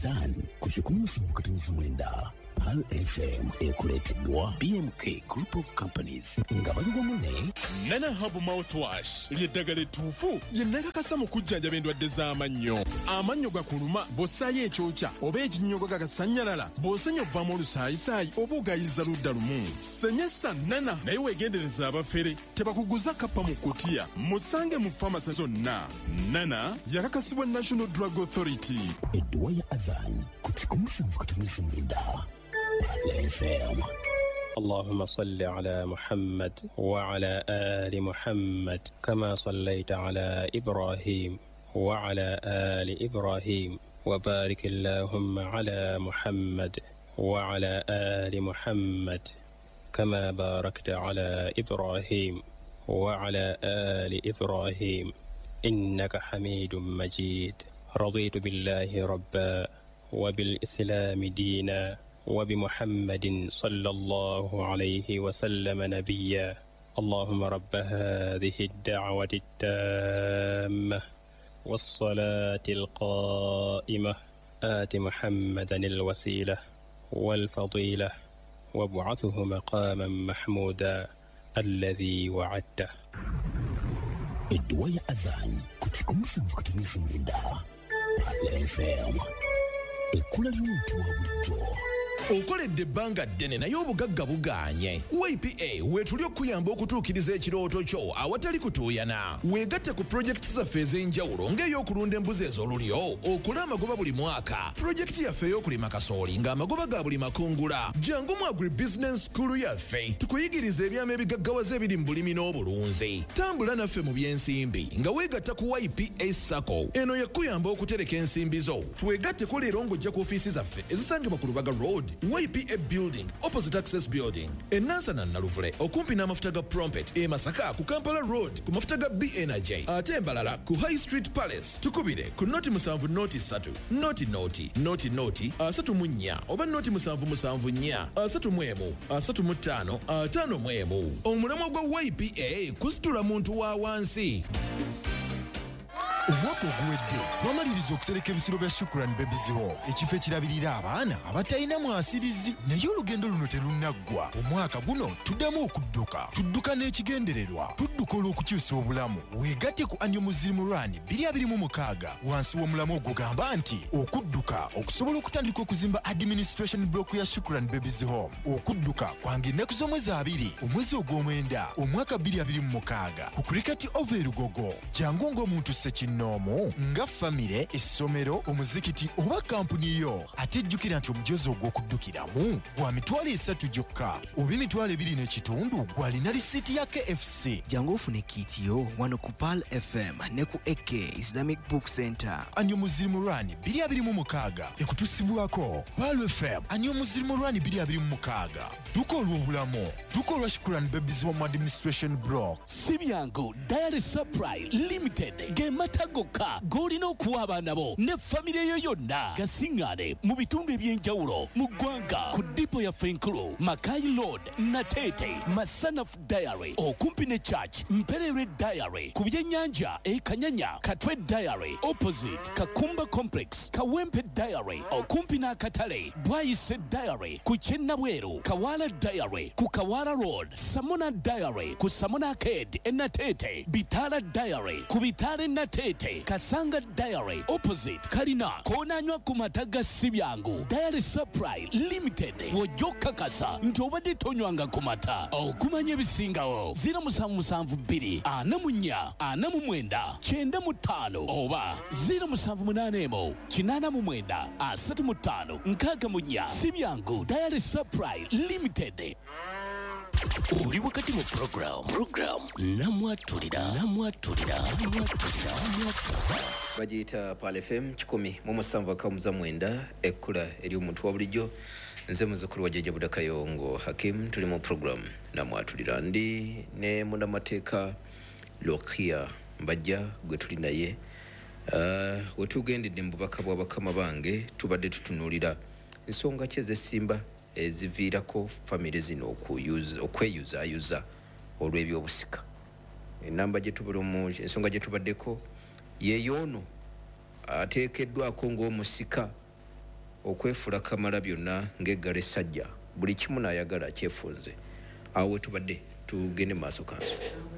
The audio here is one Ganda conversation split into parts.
Adhan ku 17 Pal FM ekuleteddwa BMK Group of Companies nga baluwamu ne Nana Hub Mouthwash ly'eddagala ettuufu lye nakakasa mu kujjanjaba endwadde z'amannyo. Amannyo gakuluma bw'ossaayo ekyokya oba ekinnyogo gagasanyalala bw'osenya obbamu olusaayisaayi oba ogayiza ludda lumu. Senyesa Nana naye weegendereza abafere tebakuguza kappa mu kkutiya. Musange mu famasi zonna. Nana yakakasibwa National Drug Authority. Edduwa ya Adhan ku 17 FM. اللهم صل على محمد وعلى آل محمد كما صليت على إبراهيم وعلى آل إبراهيم وبارك اللهم على محمد وعلى آل محمد كما باركت على إبراهيم وعلى آل إبراهيم إنك حميد مجيد. رضيت بالله ربا وبالإسلام دينا وبمحمد صلى الله عليه وسلم نبيا. اللهم رب هذه الدعوة التامة والصلاة القائمة آت محمدا الوسيلة والفضيلة وابعثه مقاما محمودا الذي وعدته. Edduwa ya Adhan ku 17 FM. Ekkula ly'omuntu wa bulijjo. Okoledde ebbanga ddene naye obugagga bugaanye. YPA weetuli okuyamba okutuukiriza ekirooto kyo awatali kutuuyana. Weegatte ku pulojekiti zaffe ez'enjawulo ng'ey'okulunda embuzi ez'olulyo, okula amagoba buli mwaka, pulojekiti yaffe ey'okulima kasooli ng'amagoba ga buli makungula. Jangu mu agribusiness school yaffe tukuyigiriza ebyama ebigaggawaza ebiri mu bulimi n'obulunzi. Tambula naffe mu by'ensimbi nga weegatta ku YPA Sacco. Eno yakuyamba okutereka ensimbi zo. Twegatteko leero ng'ojja ku ofiisi zaffe ezisangibwa ku Lubaga Road, YPA Building, opposite Access Building, Enansana Naluvule, okumpi n'amafuta ga Prompet, Masaka ku Kampala Road, ku mafuta ga B Energy, ate embalala ku High Street Palace. Tukubire ku noti 7 noti 3, noti 34 oba noti 774 35 55. Omulamwa gwa YPA kusitula muntu wa wansi. Omwaka oguwedde twamaliriza okusereka ebisolo bya Shukran Babies Home, ekifo ekirabirira abaana abatalina mwasirizi. Naye olugendo luno terunaggwa. Omwaka guno tuddamu tudduka n'ekigendererwa, tudduka olw'okukyusa obulamu. Weegatte ku Annual Muslim Run 2026 wansi w'omulamu ogugamba nti okudduka okusobola okutandika okuzimba administration block ya Shukran Babies Home. Okudduka kwange ennaku z'omwezi 2 omwezi ogw'omwenda omwaka 2026 ku Cricket Over Lugogo. Jangu ng'omuntu Ssekino nomu nga famire, essomero, omuzikiti oba kampuni yo. Ate jjukira nti omujozi ogw'okuddukiramu gwa mitwalo 3 gyokka oba emitwalo 2.5 gwalina lisiiti ya KFC. Jangu ofune kiitiyo wano ku Pal FM ne ku AK Islamic Book Center. Annual Muslim Run 2026 ekutusibwako Pal FM. Annual Muslim Run 2026 duka olw'obulamu, duka olwa Shukran Babies Home Administration Block. Sibyangu Diary Supply Limited gematagoka golina okuwa abaana bo ne famire yo yonna gasiŋŋaane mu bitundu eby'enjawulo mu ggwanga ku dipo ya Fenkulu, Makai Road, Natete, Masanaf Diary okumpi ne Church, Mperere Diary ku byennyanja Kanyanya, Katwe Diary opposite Kakumba Complex, Kawempe Diary okumpi n'akatale, Bwayise Diary ku Kyennabweru, Kawala Diary ku Kawala Road, Samona Diary ku Samona Arcade Natete, Bitala Diary ku Bitale Natete, Kasanga Diary opposite Kalina konanywa ku mataga Sibyangu. Diary Supply Limited wojjoka kasa nti obadde tonywanga ku mata okumanya ebisingawo 0772 44 49 95 oba 0781 89 35 64. Sibyangu Diary Supply Limited. Oli wakati mu program namwatulira bagiyita Pal FM 107.9 ekkula eri omuntu wa bulijjo. Nze muzukulu wa Jeje Buda Kayongo Hakim. Tuli mu program namwatulira ndi ne munnamateeka Lokia Mbajja gwe tuli naye wetugendedde mu bubaka bwa bakama bange tubadde tutunuulira ensonga ki ez'essimba eziviirako famire zino okweyuzaayuza olw'ebyobusika. Enamba ensonga gye tubaddeko yeeyoono ateekeddwako ng'omusika okwefula kamala byonna ng'eggala essajja buli kimu n'ayagala kyefunze awo we tubadde tugende maaso kanso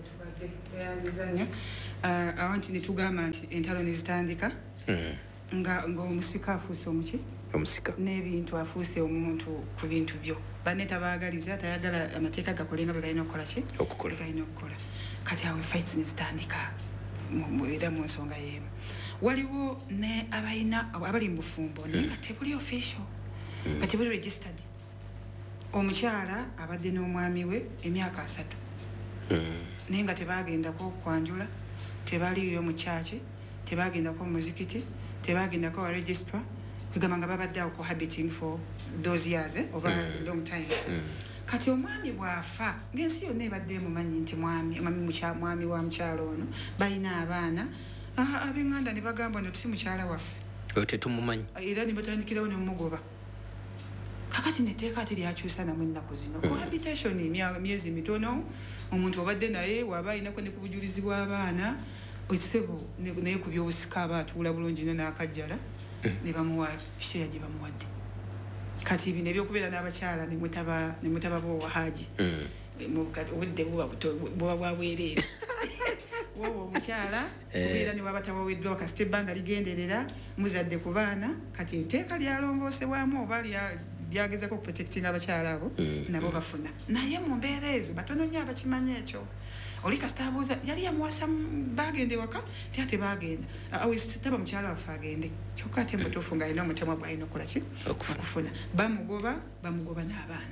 awo nti ne tugamba nti entalo ne zitandika ng'omusika afuuse omuki omusika n'ebintu afuuse omuntu ku bintu byo banne tabaagaliza tayagala amateeka gakole nga bwe galina okukola ki galina okukola kati awo fights ne zitandika era mu nsonga y'emu waliwo ne abalina abali mu bufumbo naye nga tebuli official nga tebuli registered omukyala abadde n'omwami we emyaka 3 naye nga tebagendako kwanjula tebaliyo mu kyaki tebagendako mu muzikiti tebagendako wa registrar kugamba nga babadde awo cohabiting for those years over long time kati omwami bwafa ng'ensi yonna ebadde emumanyi nti mwami wa mukyalo ono balina abaana ab'enganda ne bagamba nti si mukyala waffe oyo tetumumanyi era ne batandikirawo n'omugoba kakati netteeka ate lyakyusa namwe ennaku zino cohabitation myezi mitono omuntu obadde naye waba alinako ne ku bujulizi bw'abaana ekisebo naye ku byobusika aba atuula bulungi nnyo n'akajjala ne bamuwa sheya gye bamuwadde kati bino ebyokubeera n'abakyala ne mutaba boowa haaji obudde buba bwabwereere wowe omukyala kubeera ne waba tabaweddwa kasita ebbanga ligenderera muzadde ku baana kati etteeka lyalongoosebwamu oba lyagezako okuprotectinga abakyala abo nabo bafuna naye mu mbeera ezo batono nnyo abakimanyi ekyo oli kasita abuuza yali yamuwasa bagende waka ate bagenda taba mukyala waffe agende kyokka ate mutuufu ng'alina omutemwa gw'alina okukola ki okufuna bamugoba n'abaana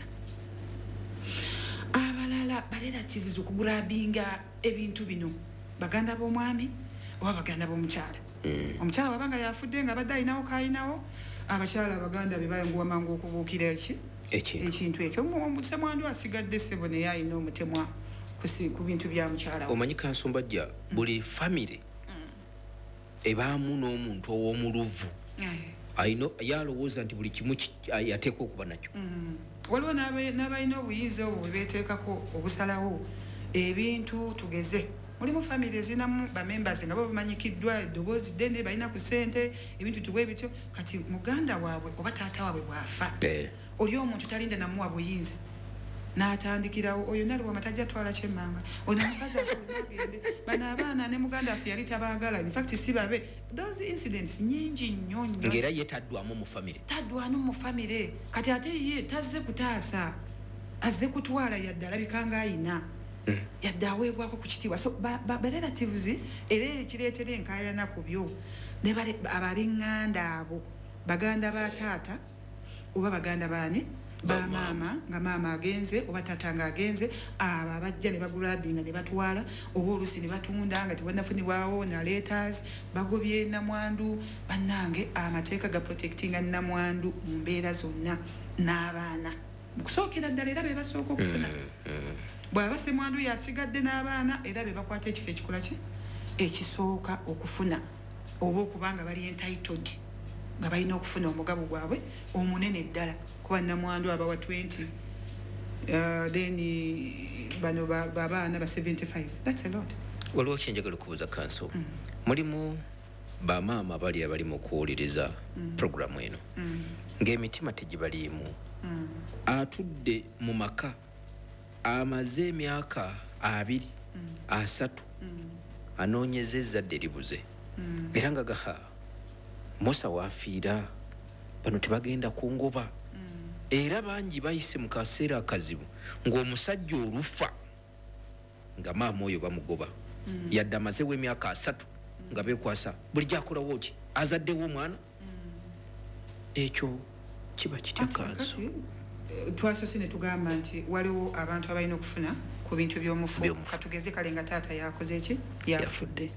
abalala barelatives okugurabinga ebintu bino baganda b'omwami oba baganda b'omukyala omukyala wabanga yafudde nga abadde alinawo kaalinawo abakyala abaganda be bayanguwa mangu okubuukira ekintu ekyo omusemwandu asigadde ssebo naye alina omutemwa ku bintu bya mukyala omanyi kansumbajja buli famire ebaamu n'omuntu ow'omuluvu yalowooza nti buli kimu yateekwa okuba nakyo waliwo n'abalina obuyinza obwo bwe beeteekako obusalawo ebintu tugeze mulimu famire ezinamu bamembers nga bo bamanyikiddwa eddoboozi ddene balina ku ssente ebintu tubwe bityo kati muganda waabwe oba taata waabwe bwafa oli omuntu talinda namuwa buyinza n'atandikirawo oyo naliwo amatajja atwala kyemmanga ono omukazi agende bano abaana ne muganda affe yali tabaagala in fact si babe those incidents nyingi nnyo ng'era ye taddwamu mu famire kati ate ye tazze kutaasa azze kutwala yadde alabika ng'ayina yadde aweebwako ku kitiibwa so barelatives era ekireetera enkaayana ku byo ne abaliŋŋanda abo baganda ba taata oba baganda baani bamaama nga maama agenze oba taata nga agenze abo abajja ne bagulabinga ne batwala oba olusi ne batunda nga tebanafunibwawo na letters bagobye namwandu bannange amateeka ga protectinga namwandu mu mbeera zonna n'abaana mukusookera ddala era be basooka okufuna bw'aba ssemwandu yasigadde n'abaana era be bakwata ekifo ekikola ki ekisooka okufuna oba okubanga bali entitled nga balina okufuna omugabo gwabwe omunene ddala kuba namwandu abawa 20 then bano babaana ba 75 that's a lot waliwo kyenjagala okubuuza kanso mulimu bamaama bali abali mu kuwuliriza programu eno ng'emitima tegibaliimu atudde mu maka amaze emyaka 2 3 anoonyeza ezzadde libuze era nga gaha Musa waafiira bano tebagenda kungoba era bangi bayise mu kaseera akazibu ng'omusajja olufa nga maama oyo bamugoba yadde amazewo emyaka 3 nga beekwasa bulijjo akolawo ki azaddewo omwana ekyo kiba kitya kanso twasose ne tugamba nti waliwo abantu abalina okufuna ku bintu by'omufu katugeze kale nga taata yakoze ki yafudde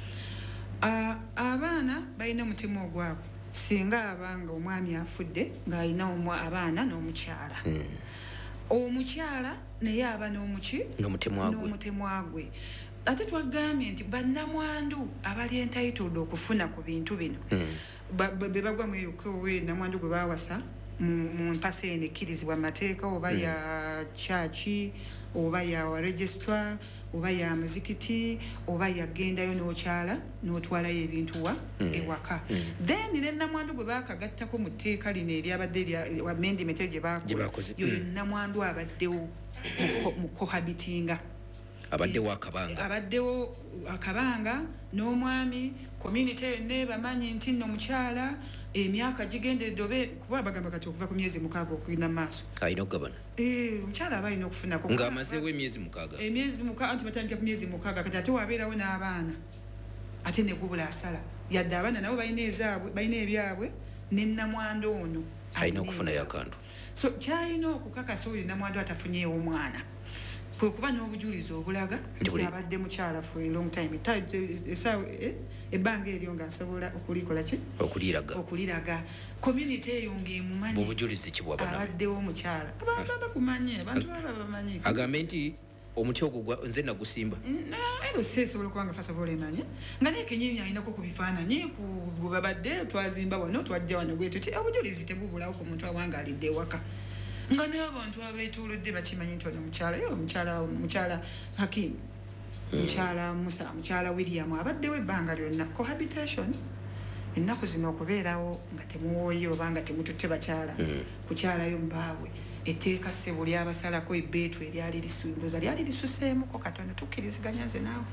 abaana balina omutima ogwabwe singa abanga omwami afudde ng'alina abaana n'omukyala omukyala naye aba n'omutemwa gwe ate twagambye nti bannamwandu abali entitled okufuna ku bintu bino be bagwa mu eyokowe namwandu gwe baawasa mu mpasa eno ekkirizibwa mateeka oba ya church oba ya registrar oba ya muzikiti oba yagendayo n'okyala n'otwalayo ebintu wa ewaka then ne namwandu gwe baakagattako mu tteeka lino eryabadde amendment gye bakoze yoyo namwandu abaddewo mu cohabitinga abaddewo akabanga n'omwami community yonna bamanyi nti nno mukyala emyaka gigenderedde kuba bagamba kati okuva ku myezi 6 okugenda maaso alina okugabana omukyala aba alina okufunako ng'amazeewo emyezi 6 anti batandika ku myezi 6 kati ate wabeerawo n'abaana ate ne gubula asala yadde abaana nabo balina ebyabwe ne namwandu ono alina okufunayo akantu so kyalina okukakasa oyo namwandu atafunyeewo omwana kuba n'obujulizi obulaga nti abadde mukyala for a long time ebbanga eryo ng'asobola okulikola ki okuliraga community eyo ng'emumanyi obujulizi kibwabana abaddewo mukyala abantu bakumanye abantu baba bamanyi agambe nti omuti ogwo nze nagusimba ero seesobola okuba nga fasobola emanye nga naye kenyini alinako ku bifaananyi ku babadde twazimba wano twajja wano bwe tuti obujulizi tebubulawo ku muntu awange alidde ewaka nga n'abantu abeetoolodde bakimanyi nti ono mukyala Hakim mukyala Musa mukyala William abaddewo ebbanga lyonna cohabitation ennaku zino okubeerawo nga temuwooye oba nga temututte bakyala kukyalayo mubaabwe etteeka ssebo lyabasalako ebbeetu eryali lisundoza lyali lisuseemuko katono tukkiriziganya nze naawe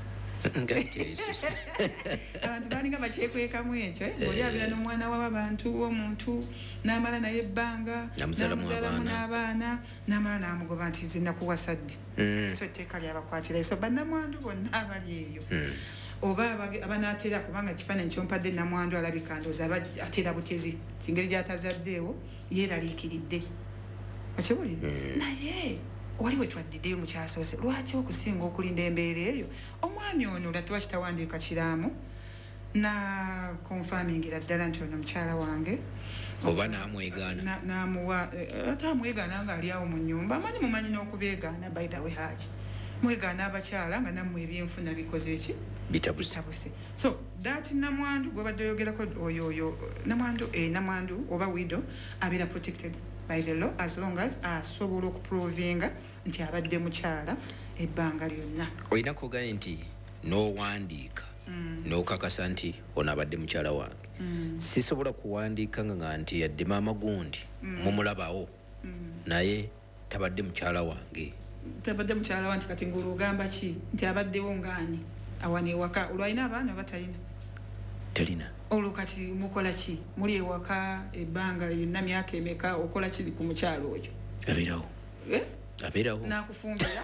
abantu balinga bakyekwekamu ekyo ng'olyabira n'omwana w'abantu w'omuntu n'amala naye ebbanga n'amuzalamu n'abaana n'amala n'amugoba nti nze nakuwasadde so etteeka lyabakwatira so bannamwandu bonna abali eyo oba abanaatera kubanga ekifaananyi kyompadde namwandu alabika ndooza atera butezi kingeri gy'atazaddeewo yeeraliikiridde okiwulire naye wali we twaddiddeyo mukyasoose lwaki okusinga okulinda embeera eyo omwami ono latuwa kitawandiika kiraamu na konfamingira ddala nti ono mukyala wange oba n'amwegaana n'amuwa ate amwegaana nga ali awo mu nnyumba mumanyi n'okubeegaana by the way haji mwegaana abakyala nga nammwe ebyenfuna bikoze eki bitabuse so that namwandu gwobadde oyogerako oyo namwandu oba widow abeera protected by the law as long as asobola okuprovinga nti abadde mukyala ebbanga lyonna olina kuganya nti n'owandiika n'okakasa nti ono abadde mukyala wange sisobola kuwandiika nga nti yadde maama gundi mumulabawo naye tabadde mukyala wange nti kati ng'olugamba ki nti abaddewo ngaani awana ewaka olwalina abaana oba talina talina olwo kati mukola ki muli ewaka ebbanga lyonna myaka emeka okola kiri ku mukyalo oyo abeerawo nakufumbira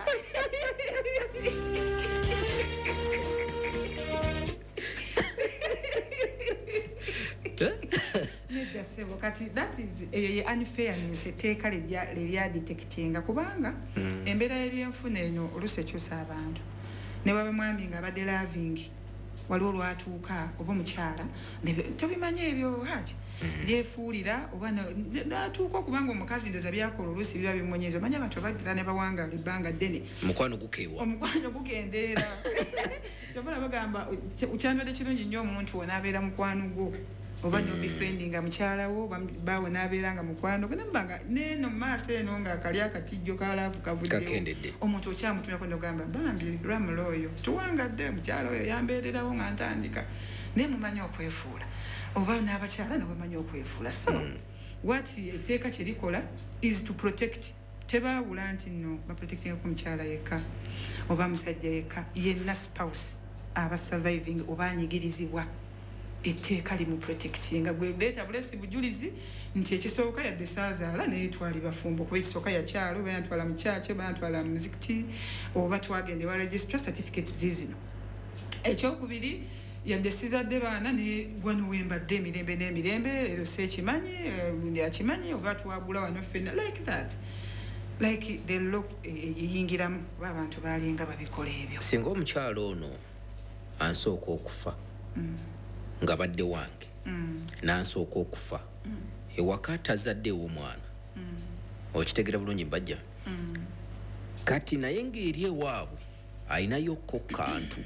nedda ssebo kati that is eyo ye unfairness etteeka leryadetectinga kubanga embeera y'ebyenfuna eno oluusi ekyusa abantu ne baba mwami nga abadde lavingi waliwo lwatuuka oba omukyala tobimanyi ebyo haji lyefuulira oba natuuka okubanga omukazi ndoza byakola oluusi biba bimunyeza omanyi abantu abagira ne bawangala ebbanga ddene omukwano gukendeera kyobola bagamba kyandibadde kirungi nnyo omuntu wonaabeera mukwano gwo oba nobefriendinga mukyalawo bawe n'abeera nga mukwano gwe nembanga neno mu maaso eno ngaakali akatijjo kalaavu kavuddewo omuntu okyamutumyako nogamba bambi ramula oyo tuwangadde mukyala oyo yambeererawo nga ntandika naye mumanyi okwefuula oba n'abakyala nabo bamanyi okwefuula so what etteeka kyerikola is to protect tebaawula nti nno baprotectingako mukyala yekka oba musajja yekka yenna spouse aba surviving oba anyigirizibwa etteeka limu protectinga gwe leeta bulesi bujulizi nti ekisooka yadde saazaala neyetwalibwa fumbo kuba ekisooka yakyalo oba yantwala mu kyaki oba yantwala mu muzikiti oba twagende wa registra certificate zizino ekyokubiri yadde sizadde baana ne gwanowembadde emirembe n'emirembe ero sekimanyi akimanyi oba twagula wano ffenna like that like the law eyingiramu kuba abantu balinga babikola ebyo singa omukyalo ono ansooka okufa nga badde wange nansooka okufa ewaka tazaddeewo omwana okitegera bulungi mbajja kati naye ng'eri ewaabwe ayinayokko kantu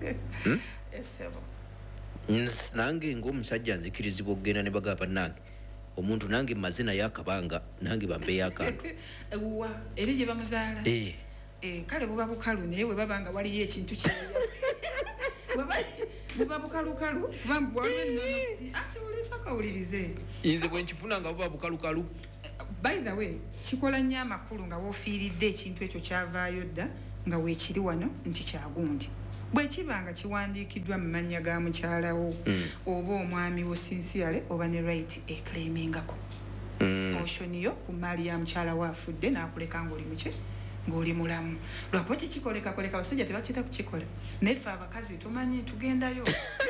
nange ng'omusajja nzikirizibwa okugenda ne bagamba nange omuntu nange mazina yakabanga nange bambe yakantu wa eri gye bamuzaala kale buba bukalu naye bwe babanga waliyo ekintu buba bukalukalu ate olesa kawulirize nze bwe nkifuna nga buba bukalukalu. By the way kikola nnyo amakulu nga woofiiridde ekintu ekyo kyavaayo dda nga weekiri wano nti kyagundi bwe kiba nga kiwandiikiddwa mu mannya ga mukyalawo oba omwami wo sinsiale oba ne right eclaimingako portion yo ku maali ya mukyalawo afudde n'akuleka ng'oli muki ng'oli mulamu lwakuba tekikolekakoleka abasajja tebakira kukikola naye ffe abakazi tumanyi tugendayo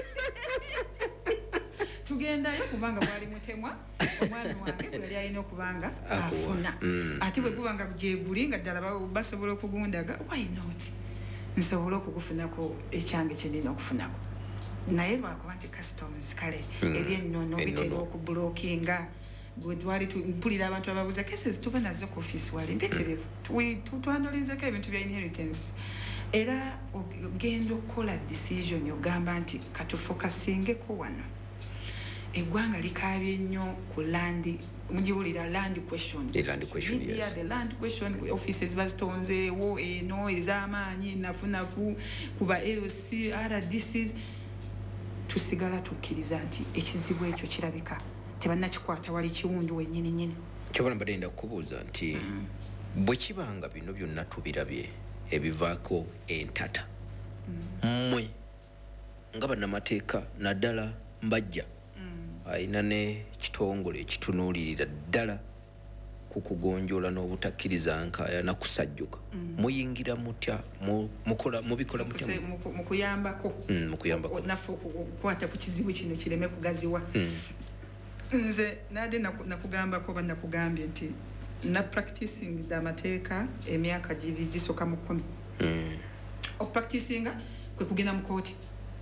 kubanga bwali mutemwa omwami wange bwe yali alina okubanga afuna ate bwe gubanga gyeguli nga ddala basobola okugundaga why not nsobola okugufunako ekyange kyenina okufunako naye lwakuba nti customs kale ebyennono bitera okubulookinga gwe twali mpulira abantu ababuuza cases tuba nazo ku office wali mpitirivu tutwandulinzeko ebintu bya inheritance era ogenda okukola decision ogamba nti katufokasingeko wano eggwanga likaabye nnyo ku land mujibulira land question media the land question offices bazitonzeewo eno ez'amaanyi nafunafu kuba LC RDCs tusigala tukkiriza nti ekizibu ekyo kirabika tebannakikwata wali kiwundu wennyini kyobona mbadde nda kukubuuza nti bwe kibanga bino byonna tubirabye ebivaako entata mmwe nga bannamateeka naddala mbajja ayina ne kitongole ekitunuulirira ddala ku kugonjoola n'obutakkiriza nkaya na kusajjuka muyingira mutya mubikola mutya mu kuyambako naffe okukwata ku kizibu kino kireme kugaziwa nze nadde nakugambako oba nakugambye nti na practicing amateeka emyaka giri gisoka mu 10 okupracticinga kwe kugenda mu kooti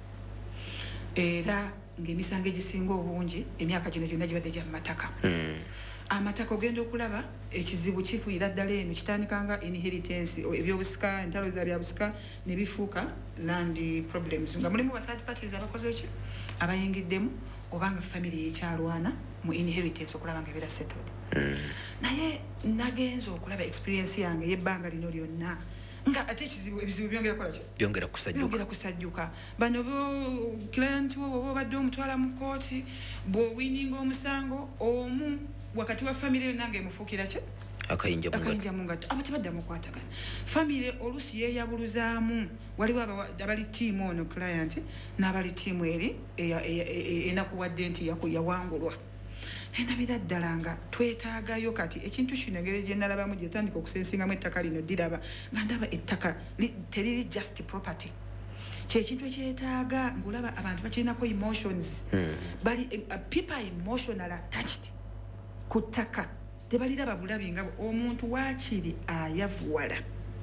era ng'emisango egisinga obungi emyaka gino gyonna gibadde gya mataka amataka ogenda okulaba ekizibu kifuira ddala eno kitandikanga inheritance ebyobusika entalo za byabusika ne bifuuka land problems nga mulimu ba third parties abakoze ki abayingiddemu obanga family yekyalwana mu inheritance okulaba nga ebeera settled naye nagenza okulaba experience yange y'ebbanga lino lyonna nga ate ebizibu byongera kukola ki byongera kusajjuka bano client wo obadde omutwala mu kooti bw'owininga omusango omu wakati wa family yo nange emufuukira ki akayinja mu ngatto aba tebaddamu kukwatagana family olusi yeeyabuluzaamu waliwo abali tiimu ono client n'abali tiimu eri enakuwadde nti yawangulwa endabira ddala nga twetaagayo kati ekintu kino engeri gye nalabamu gye tandika okusensingamu ettaka lino diraba nga ndaba ettaka teriri just property kyekintu ekyetaaga ng'olaba abantu bakirinako emotions people are emotional attached ku ttaka tebaliraba bulabi nga omuntu waakiri ayavuwala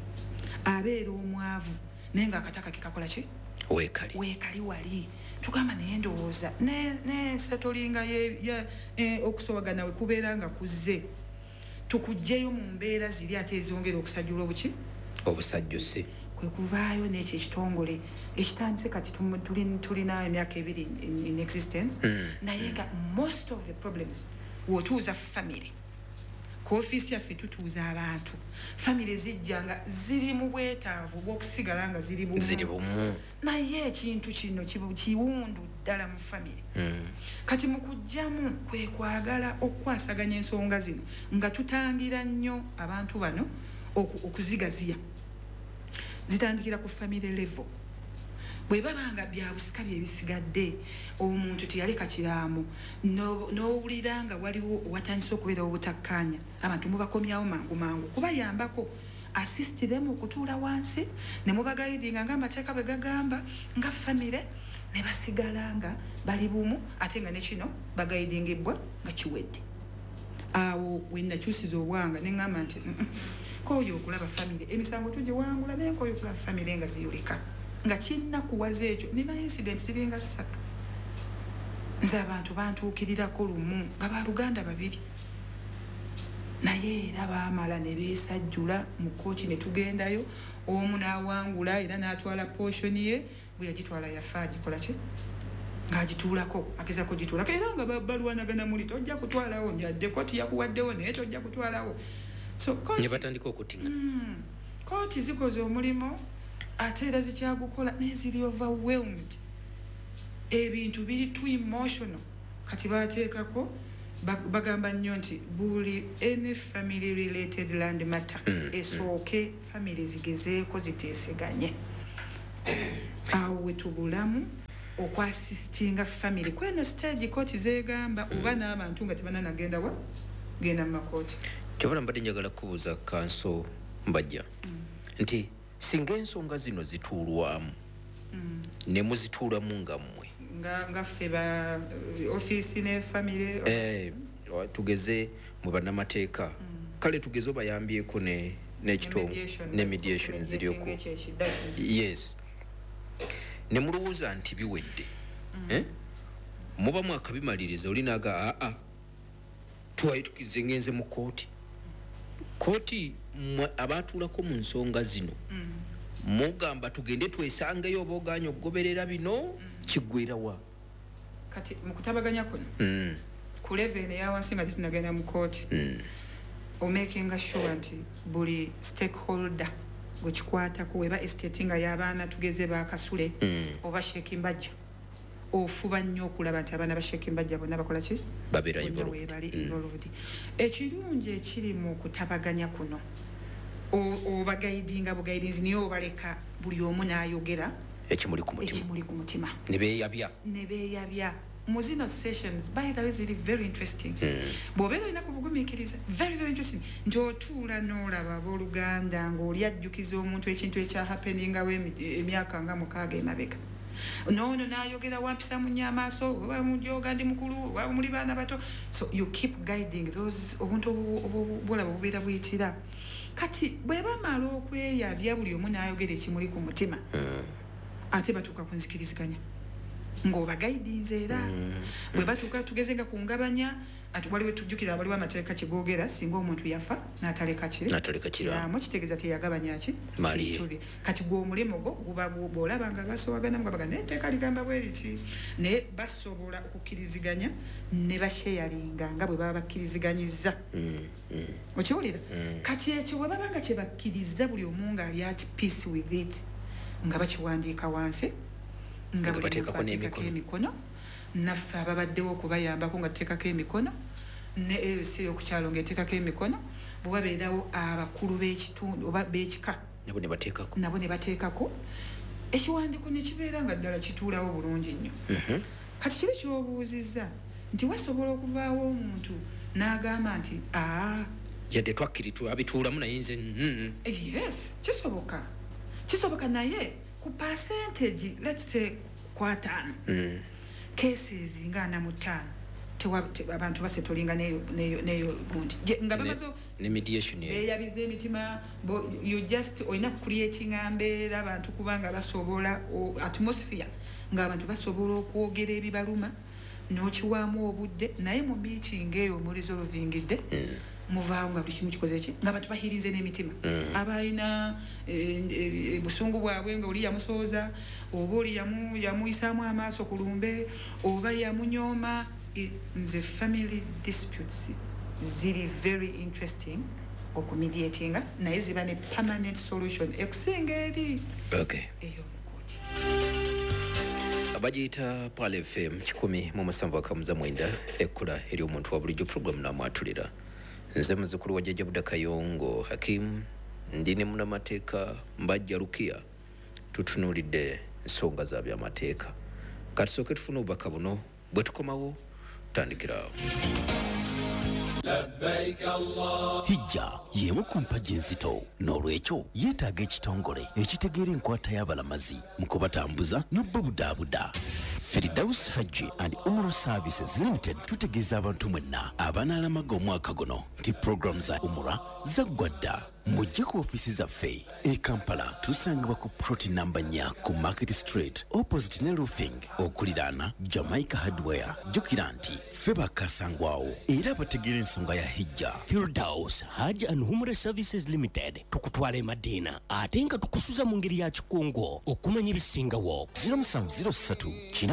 abeera omwavu naye nga akataka kekakola ki weekali wali tugamba naye ndowooza nesetolinga okusobagana we kubeera nga kuzze tukugjeyo mu mbeera ziri ate ezongera okusajjula obusajjusi kwe kuvaayo n'ekyo ekitongole ekitandise kati tulina emyaka 2 in existence naye nga most of the problems wotuuza family ku ofiisi yaffe tutuuza abantu family zijja nga ziri mu bwetaavu bw'okusigala nga ziri bumu naye ekintu kino kiwundu ddala mu family kati mu kujjamu kwe kwagala okukwasaganya ensonga zino nga tutangira nnyo abantu bano okuzigaziya zitandikira ku family level bwe babanga byabusika byebisigadde omuntu teyaleka kiraamu n'owulira nga waliwo watandise okubeera obutakkaanya abantu mubakomyawo mangu kubayambako assistiremu okutuula wansi ne mubagayidinga ng'amateeka bwe gagamba nga famire ne basigala nga bali bumu ate nga nekino bagayidingibwa nga kiwedde awo wenakyusiza obwanga ne ŋŋamba nti kooyo okulaba famire emisango tugiwangula naye nkooyo okulaba famire nga ziyulika nga kinnakuwaza ekyo nina incident ziringa 3 nze abantu bantuukirirako lumu nga baluganda 2 naye era baamala ne beesajjula mu kooti ne tugendayo omu n'awangula era n'atwala portion ye bwe yagitwala yafa agikola ki ng'agituulako agezako gituulako era nga balwanagana muli tojja kutwalawo njadde kooti yakuwaddewo naye tojja kutwalawo so ne batandika okutinga kooti zikoze omulimu ate era zikyagukola naye ziri overwhelmed ebintu biri too emotional kati bateekako bagamba nnyo nti buli any family related land matter esooke family zigezeeko ziteeseganye awo wetubulamu okwasistinga family kweno stage kooti zeegamba oba n'abantu nga tebananagenda wa genda mu makooti kyobala mbadde njagala kubuuza kanso mbajja nti singa ensonga zino zituulwamu ne muzituulamu nga mmwe nga ffe ba office ne family tugeze mu bannamateeka kale tugeze obayambyeko ne mediation zirioko yes ne mulowooza nti biwedde muba mwakabimaliriza olinaaga tuwaye tukize ngenze mu kooti abaatuulako mu nsonga zino mugamba tugende twesangeyo oba oganya okugoberera bino kiggwerawa kati mu kutabaganya kuno ku level eyawansi nga tetunagenda mu kooti omakinga sure nti buli stakeholder gwekikwatako weba estate nga y'abaana tugeze bakasule oba Sheikh Mbajja ofuba nnyo okulaba nti abaana ba Sheikh Mbajja bonna bakola ki babeera bali involved ekirungi ekiri mu kutabaganya kuno oba guidinga bugaidinzi niyo obaleka buli omu n'ayogera ekimuli ku mutima ne beeyabya mu zino sessions by the way ziri very interesting bw'obeera olina kubugumiikiriza very very interesting nti otuula n'olaba abooluganda ng'oli ajjukiza omuntu ekintu ekya happeningawo emyaka nga 6 emabega noono n'ayogera wampisa munye amaaso oba mujoga ndi mukulu oba muli baana bato so you keep guiding those obuntu obulaba bubeera buyitira kati bwe bamala okweyabya buli omu n'ayogera ekimuli ku mutima ate batuuka ku nzikiriziganya ng'oba guidinze era bwe batuuka tugeze nga ku ngabanya ati waliwo tujjukira waliwo amateeka kigoogera singa omuntu yafa n'ataleka kiramu kitegeeza teyagabanya ki ebintu kati gw'omulimu gwo guba bw'olaba nga basowagana mugabaga naye etteeka ligamba bwe riti naye basobola okukkiriziganya ne basheyalinga nga bwe baba bakkiriziganyizza okiwulira kati ekyo bwe baba nga kye bakkiriza buli omu ng'ali at peace with it nga bakiwandiika wansi nga buli muntu ateekako emikono naffe ababaddewo okubayambako nga tuteekako emikono ne LC okukyalo ng'eteekako emikono bwe wabeerawo abakulu b'ekitundu oba b'ekika nabo ne bateekako ekiwandiiko ne kibeera nga ddala kituulawo bulungi nnyo kati kiri ky'obuuzizza nti wasobola okuvaawo omuntu n'agamba nti yadde twakkiritu abituulamu naye nze yes kisoboka naye ku percentage let's say kwataano cases nga 45 abantu basetolinga neyo gundi nga bamaze ne mediation beeyabiza emitima you just olina creating ambeera abantu kubanga basobola atmosphere nga abantu basobola okwogera ebibaluma n'okiwaamu obudde naye mu meeting eyo omuresolvingidde muvaawo nga buli kimu kikoze ki nga abantu bahirize n'emitima abalina busungu bwabwe nga oli yamusooza oba oli yamuyisaamu amaaso ku lumbe oba yamunyooma nze family disputes ziri very interesting okumediatinga naye ziba ne permanent solution ekusinga eri ey'omukooti abagiyita Pal FM 107.9 ekkola eri omuntu wa bulijjo program namwatulira nze muzukulu wa Jjajja Buda Kayongo Hakim ndi ne munnamateeka Mbajja Rukia tutunuulidde ensonga za byamateeka katusooke tufune obubaka buno bwe tukomawo tutandikirawo hijja y'emu ku mpagi enzito n'olwekyo yeetaaga ekitongole ekitegeera enkwata y'abalamazi mu kubatambuza n'obbabudaabuda Firdaus Hajji and Umrah Services Limited tutegeeza abantu mwenna abanaalamaga omwaka guno nti program za Umrah zaggwa dda mujje ku ofisi zaffe e Kampala tusangibwa ku ploti namba 4 ku Market Street opposite ne roofing okuliraana Jamaica Hardware jjukira nti ffe bakasangwawo era bategeera ensonga ya hijja. Firdaus Hajji and Umrah Services Limited tukutwala Madiina ate nga tukusuza mu ngeri ya kikungo okumanya ebisingawo 0703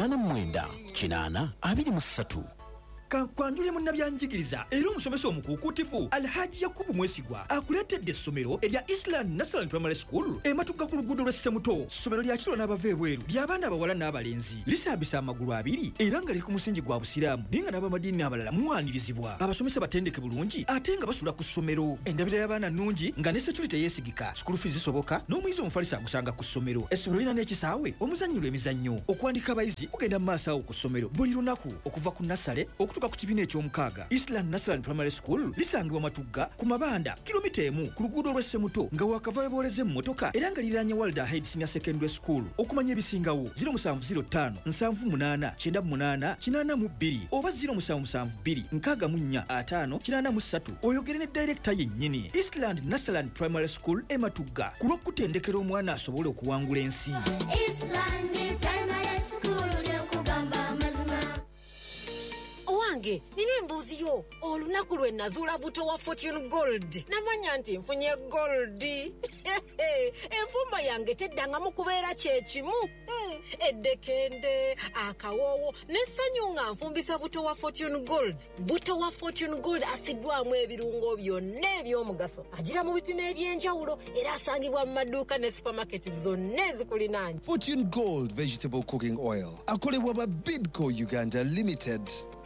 89 80 Kankwanjule munnabyanjigiriza era omusomesa omukuukutifu Alhaji Yakubu Mwesigwa akuleetedde essomero erya Island National Primary School ematugga ku luguudo lw'Essemuto. Ssomero lya kiro n'abava ebweru ly'abaana abawala n'abalenzi lisambisa amagulu abiri era nga liri ku musingi gwa busiraamu naye nga n'abamadiini abalala muwaanirizibwa. Abasomesa batendeke bulungi ate nga basula ku ssomero. Endabira y'abaana nnungi nga ne security yeesigika. School fees zisoboka n'omuyizi omufalisa agusanga ku ssomero. Essomero lirina n'ekisaawe omuzannyirwa emizannyo. Okuwandika abayizi mugenda mu maaso awo ku ssomero buli lunaku okuva ku nasale okutuuka ku kibiina eky'omukaaga. Eastland National Primary School lisangibwa Matugga ku Mabanda kilomita 1 ku luguudo lw'Essemuto nga wakava booleze mu motoka era nga liranye Walda Head Senior Secondary School. Okumanya ebisingawo 0705 78 98 82 oba 0772 64 5 oyogere ne director yennyini. Eastland National Primary School Matugga ku lw'okutendekera omwana asobole okuwangula ensi. Eastland Primary School lyokugamba amazima. Owange, nina embuuzi yo. Olunaku lwe nazuula buto wa Fortune Gold. Namanya nti nfunye gold. Enfumba yange teddangamu kubeera kye kimu. Eddekende, akawoowo, n'essanyu nga nfumbisa buto wa Fortune Gold. Buto wa Fortune Gold asiddwamu ebirungo byonna eby'omugaso. Agira mu bipimo eby'enjawulo era asangibwa mu maduuka ne supermarket zonna ezikulinaanye. Fortune Gold Vegetable Cooking Oil. Akolebwa ba Bidco Uganda Limited.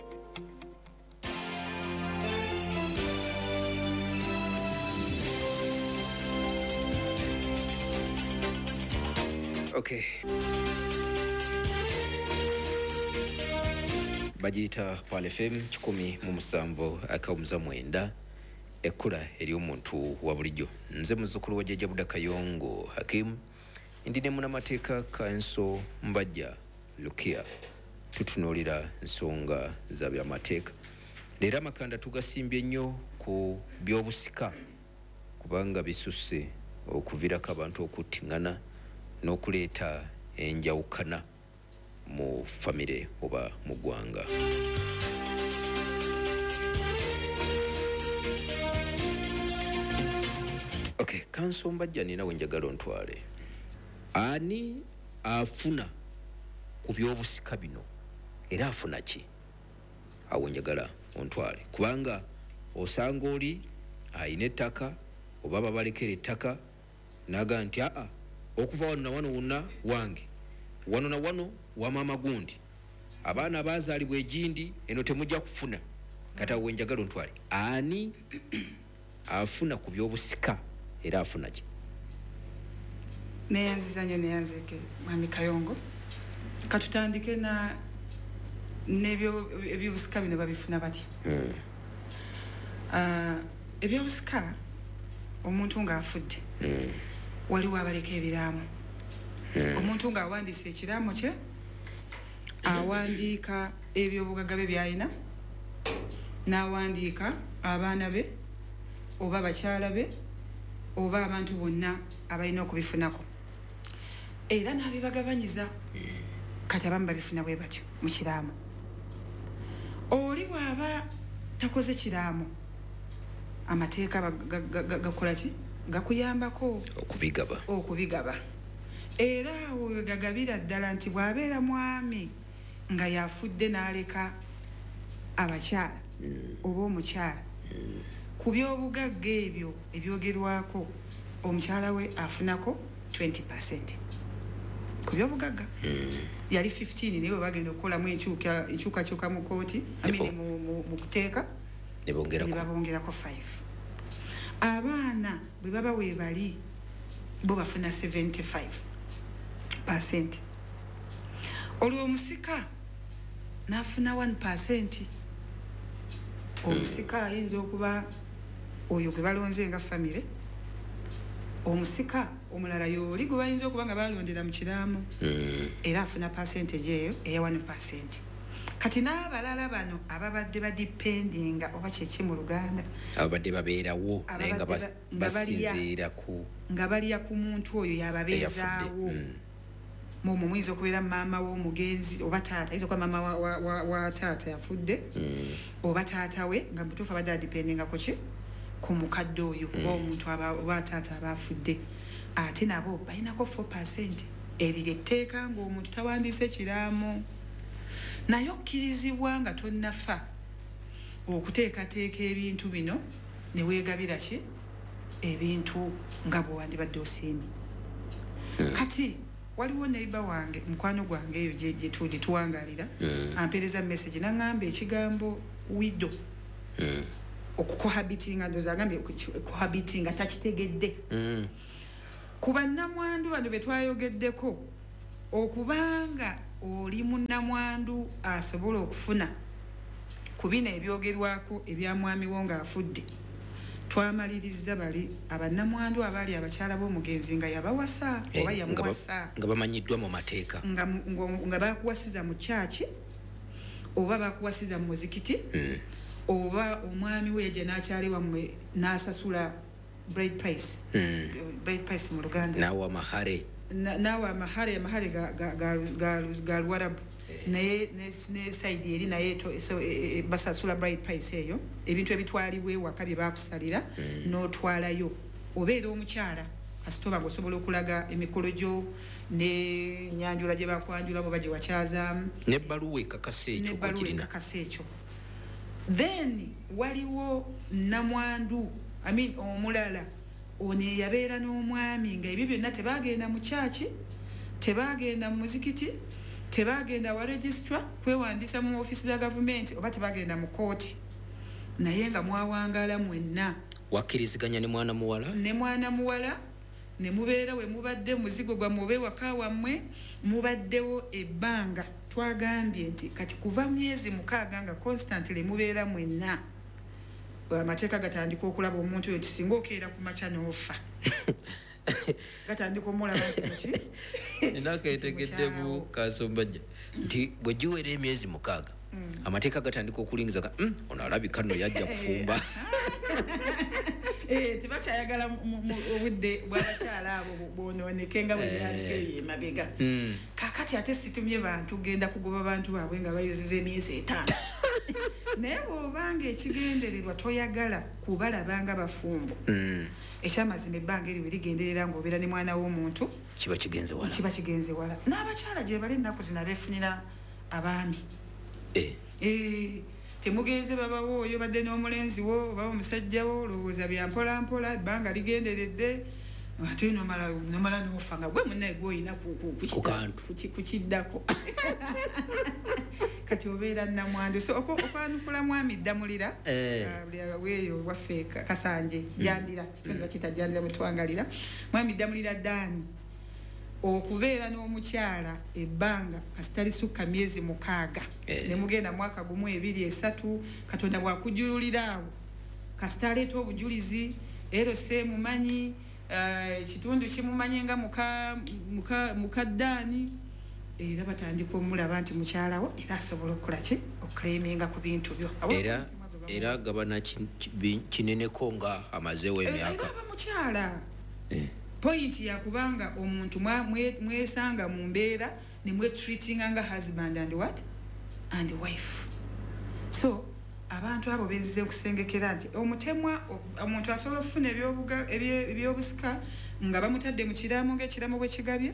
Okay. Bagiyita Pal FM 107.9 ekkula eri omuntu wa bulijjo. Nze muzzukulu wa Jjajja Buda Kayongo Hakim ndi ne munnamateeka Kanso Mbajja Lukia tutunuulira nsonga za byamateeka. Leero amakanda tugasimbye nnyo ku by'obusika kubanga bisusse okuviirako abantu okuttiŋŋana n'okuleeta enjawukana mu famire oba mu ggwanga. Okay, Kanso Mbajja nina we njagala ontwale. Ani afuna ku by'obusika bino era afuna ki? Awo njagala ontwale kubanga osanga oli ayina ettaka oba babalekera ettaka naga nti okuva wano na wano wonna wange wano na wano wa mama gundi abaana abazaalibwa egindi eno temujja kufuna. Kati awo njagala ontwale ani afuna ku by'obusika era afuna ki? Neyanziza nnyo neyanzike Mwami Kayongo. Katutandike na ebyobusika bino babifuna batya. Ebyobusika omuntu ng'afudde waliwo abaleka ebiraamu. Omuntu ng'awandiisa ekiraamo kye awandiika ebyobugagga bye by'alina n'awandiika abaana be oba bakyala be oba abantu bonna abalina okubifunako era n'abibagabanyiza. Kati abamu babifuna bwe batyo mu kiraamu. Oli bw'aba takoze kiraamu amateeka gakola ki? Gakuyambako okubigaba era oyo gagabira ddala nti bw'abeera mwami nga yafudde n'aleka abakyala oba omukyala ku by'obugagga ebyo ebyogerwako omukyala we afunako 20% ku by'obugagga. Yali 15 naye bwe bagenda okukolamu enkyukakyuka mu kooti mu kuteeka ne babongerako 5. Abaana bwe baba weebali bo bafuna 75%. Olwo omusika n'afuna 1%. Omusika ayinza okuba oyo gwe balonze nga famire. Omusika omulala y'oli gwe bayinza okuba nga balondera mu kiraamu era afuna percentage eyo eya 1%. Kati n'abalala bano ababadde badipendinga oba kyeki mu Luganda ababadde babeerawo naye nga basinziira nga balya ku muntu oyo yababeezaawo. Mumu muyinza okubeera maama w'omugenzi oba taata ayinza okuba maama wa taata yafudde oba taata we nga mutuufu abadde adipendingako ki ku mukadde oyo oba omuntu oba taata abafudde ate nabo balinako 4%. Eri etteeka ng'omuntu tawandiise kiraamu naye okkirizibwa nga tonnafa okuteekateeka ebintu bino ne weegabira ki ebintu nga bwewandibadde osiimye. Kati waliwo neighbor wange mukwano gwange eyo gye tuwangalira ampeereza message naŋŋamba ekigambo widow okukohabitinga ndoza agambye kohabitinga takitegedde ku bannamwandu bano be twayogeddeko okubanga oli munnamwandu asobola okufuna ku bino ebyogerwako ebya mwami wo ng'afudde twamaliriza bali abannamwandu abaali abakyala b'omugenzi nga yabawasa oba yamuwasa nga bamanyiddwa mu mateeka nga bakuwasiza mu kyaki oba bakuwasiza mu muzikiti oba omwami we yajja n'akyali wammwe n'asasula bride price mu Luganda naawe amahare ga Luwarabu naye ne side eri naye basasula bride price eyo ebintu ebitwalibwa ewaka bye bakusalira n'otwalayo obeera omukyala kasitoba ng'osobola okulaga emikolo gyo ne nyanjula gye bakwanjula bo bagye wakyazaamu n'ebbaluwa ekakasa ekyo then waliwo namwandu omulala ono eyabeera n'omwami nga ebyo byonna tebagenda mu kyaki tebagenda mu muzikiti tebagenda wa registra kwewandiisa mu ofiisi za gavumenti oba tebagenda mu kooti naye nga mwawangala mwenna wakkiriziganya ne mwana muwala ne mubeera we mubadde muzigo gwammwe oba ewaka wammwe mubaddewo ebbanga twagambye nti kati kuva myezi 6 nga constantly mubeera mwenna amateeka gatandika okulaba omuntu oyo nti singa okeera ku makya n'ofa gatandika omulaba nti muki ninakeetegeddemu Kasombajja nti bwe giwera emyezi 6 amateeka gatandika okulingiza ono alabika nno yajja kufumba tebakyayagala obudde bw'abakyala abo bwonooneke nga bwe byaliko eyo emabega kakati ate situmye bantu genda kugoba bantu baabwe nga bayiziza emyezi 5 naye bw'obanga ekigendererwa toyagala kubalabanga bafumbo ekyamazima ebbanga eri we ligenderera ng'obeera ne mwana w'omuntu kiba kigenze wala n'abakyala gye bali ennaku zino abeefunira abaami temugenze babawo oyo badde n'omulenzi wo oba omusajja wo olowooza bya mpolampola ebbanga ligenderedde ate nomala n'ofa nga gwe munnaye gw'olina kukiddako kati obeera nnamwandu so okwanukula mwami ddamulira weeyo waffe Kasanje Jandira kitundu bakiyita Jandira mwe twangalira mwami ddamulira Daani okubeera n'omukyala ebbanga kasitali sukka myezi 6 ne mugenda mwaka gumu 2 3 Katonda bwakujululira awo kasita aleeta obujulizi ero seemumanyi kitundu kimumanyi nga mukaddaani era batandika omulaba nti mukyalawo era asobola okukola ki okuleeminga ku bintu byo era gabana kineneko nga amazeewo emyaka aba mukyala point yakubanga omuntu mwesanga mu mbeera ne mwetreatinga nga husband and what and wife so abantu abo benzize okusengekera nti omutemwa omuntu asobola okufuna ebyobusika nga bamutadde mu kiraamo ng'ekiraamo bwe kigabye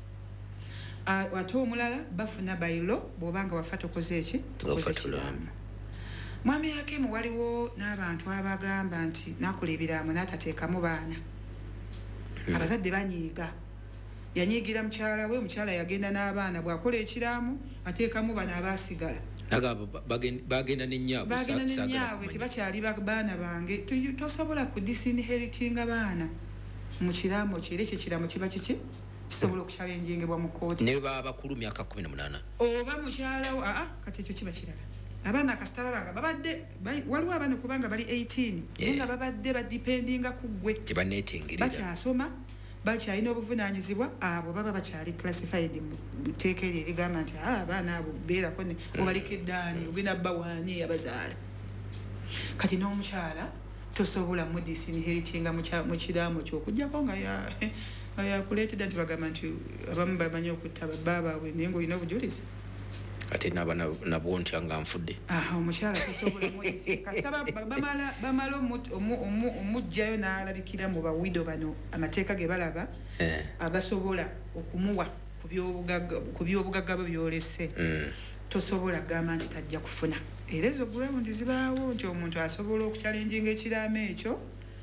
ate omulala bafuna bayiro bw'obanga wafa tokoze ekiraamo mwami Hakimu waliwo n'abantu abagamba nti nakola ebiraamo n'atateekamu baana abazadde banyiiga yanyiigira mukyala we omukyala yagenda n'abaana bw'akola ekiraamu ateekamu bano abaasigala bagenda n'ennyaabwe tebakyali baana bange tosobola kudisinheritinga baana mu kiraamu kyo era ekyo ekiraamo kiba kiki kisobola okukyalenjingebwa mu kooti ne baba bakulu myaka 18 oba mukyalawo kati ekyo kiba kirala abaana kasita babanga babadde waliwo abaana kubanga bali 18 nga babadde badipendinga ku ggwe tebaneetengerera bakyasoma bakyalina obuvunaanyizibwa abo baba bakyali classified mu tteeka eryo erigamba nti abaana abo beerako obaliko eddaani ogenda bawaani abazaala kati n'omukyala tosobola mudisinheritinga mu kiraamo ky'okujjako nga yakuleetedda nti bagamba nti abamu bamanyi okutta babbaabwe naye ng'olina obujulizi ate nabwo ntya nga nfudde omukyala tosobola kasita bamala omugjayo n'alabikira mu bawido bano amateeka ge balaba agasobola okumuwa ku byobugagga bwe byolese tosobola kugamba nti tajja kufuna. Era ezo ground zibaawo nti omuntu asobola okuchallenginga ekiraamo ekyo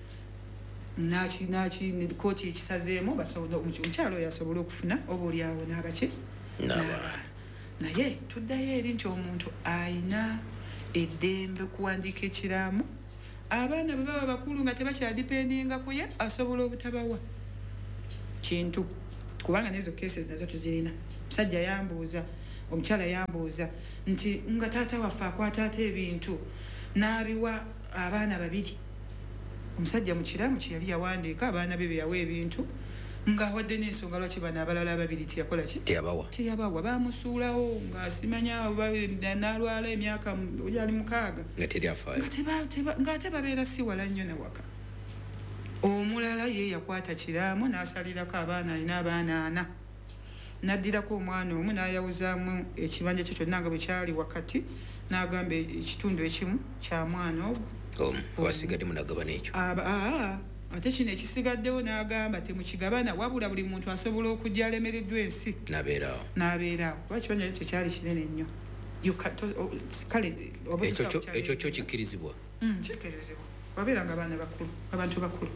kooti ekisazeemu omukyalo oyo asobola okufuna oba oliawo n'abaki naye tuddayo eri nti omuntu ayina eddembe okuwandiika ekiraamo. Abaana bwe baba bakulu nga tebakyadipendinga ku ye asobola obutabawa kintu kubanga nezo cases nazo tuzirina. Musajja yambuuza, omukyala yambuuza nti nga taata waffe akwata ate ebintu n'abiwa abaana babiri. Omusajja mu kiraamu kye yali yawandiika abaana be bye yawa ebintu ng'awadde n'ensonga lwaki bano abalala ababiri teyakola ki? Teyabawa. Baamusuulawo ng'asimanya n'alwala emyaka gyali 6 ng'ate babeera si wala nnyo ne waka. Omulala ye yakwata kiraamu n'asalirako abaana, alina abaana 4. N'addirako omwana omu n'ayawuzaamu ekibanja kye kyonna nga bwe kyali wakati n'agamba ekitundu ekimu kya mwana ogwo. Wasigadde munagabana ekyo. Ate kino ekisigaddewo n'agamba temukigabana wabula buli muntu asobola okujja alemereddwa ensi n'abeeraawo kuba ekibanja ekyo tekyali kinene nnyo. Kale ekyo kyo kikkirizibwa? Kikkirizibwa wabeera nga abaana bakulu, abantu bakulu.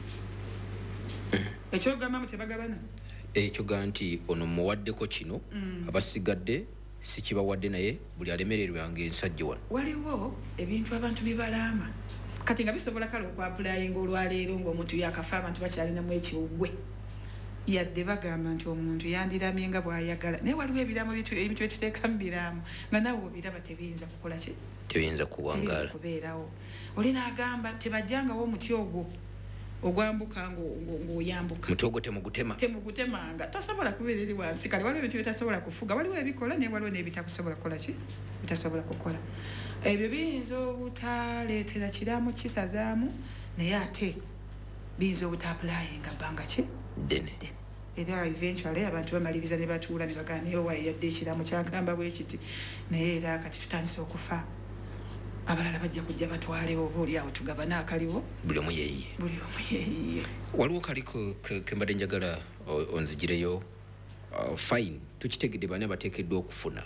Ekyogambamu tebagabana ekyo ga nti ono muwaddeko kino abasigadde sikibawadde naye buli alemererwanga ensajja wano. Waliwo ebintu abantu bibalaama kati nga bisobola kale okwapulayinga olwaleero ng'omuntu yakafa abantu bakyalinamu ekiwugwe yadde bagamba nti omuntu yandiramye nga bw'ayagala naye waliwo ebiraamo ebintu ebituteeka mu biraamu nga nawe obiraba tebiyinza kukola ki? Tebiyinza kuwangaala kubeerawo. Oli n'agamba tebajjangawo omuti ogwo ogwambuka ng'oyambuka. Muti ogwo temugutemanga tosobola kubeera eri wansi. Kale waliwo ebintu bitasobola kufuga, waliwo ebikola naye waliwo n'ebitakusobola kukola ki? Bitasobola kukola. Ebyo biyinza obutaleetera kiraamu kisazaamu naye ate biyinza obutaapulayinga bbanga ki? Ddene. Era eventually abantu bamaliriza ne batuula ne bagana naye owaye yadde ekiraamu kyagamba bwe kiti naye era kati tutandise okufa. Abalala bajja kujja batwalewo oba oliawo tugabana akaliwo buli omu yeeyiye. Waliwo kaliko kembadde njagala onzigireyo fine tukitegedde bani abateekeddwa okufuna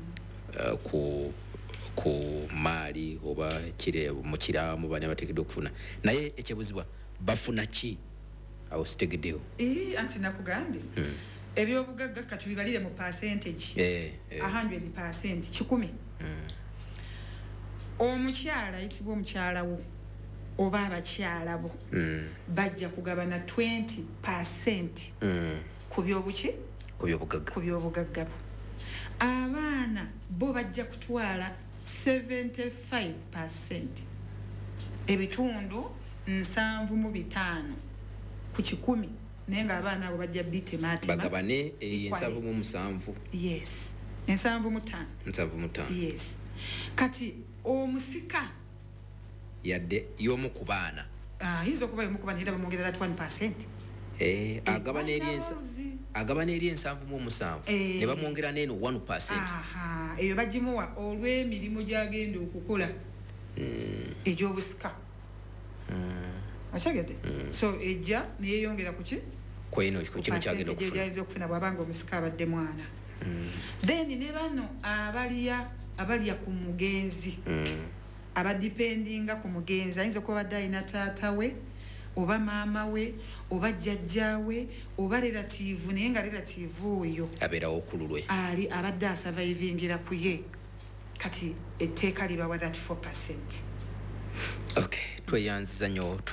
ku maali oba mu kiraamu bani abateekeddwa okufuna naye ekyebuzibwa bafuna ki? Awo sitegeddeyo. Anti nakugambye ebyobugagga katubibalire mu percentage 100% 100. Omukyala ayitibwa omukyala wo oba abakyala bo bajja kugabana 20% ku byobuki? Ku byobugagga bo. Abaana bo bajja kutwala 75%, ebitundu 75 ku 100 naye ng'abaana abo bajja bitemaatema bagabane 75. Yes, 75. Yes. Kati omusika yadde y'omu ku baana ayinza okuba y'omu ku baana era bamwongerera 1%. Agabana eri 75 ne bamwongera n'eno 1%. Eyo bagimuwa olw'emirimu gy'agenda okukola egy'obusika. Okyagedde? So ejja neyeyongera ku ki? Kino kyagenda okufuna bw'abanga omusika abadde mwana. Then ne bano abalya ku mugenzi abadipendinga ku mugenzi ayinza okuba badde alina taata we oba maama we oba jjajja we oba relative naye nga relative oyo abeerawo okululwe ali abadde asurvivingira ku ye kati etteeka libawa that 4%. Okay, tweyanziza nnyo